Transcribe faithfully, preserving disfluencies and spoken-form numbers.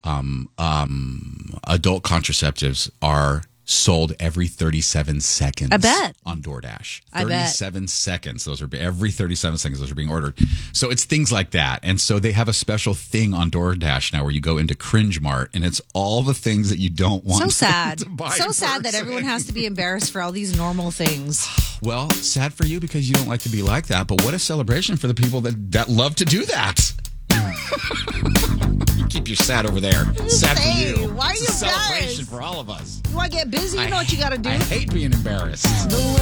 um, um, adult contraceptives are sold every thirty-seven seconds. I bet. On DoorDash. I bet. thirty-seven seconds. Those are every thirty-seven seconds. Those are being ordered. So it's things like that. And so they have a special thing on DoorDash now where you go into Cringe Mart and it's all the things that you don't want. So sad. To buy So in sad that person. everyone has to be embarrassed for all these normal things. Well, sad for you because you don't like to be like that. But what a celebration for the people that, that love to do that. You keep your sad over there. Sad Hey, for you. why are It's you a celebration embarrassed? for all of us. You want to get busy? You know what you got to do. I hate being embarrassed.